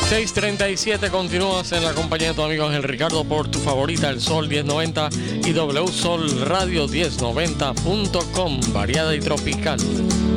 6:37, continúas en la compañía de tu amigo Ángel Ricardo por tu favorita, El Sol 1090 y W Sol Radio 1090.com, variada y tropical.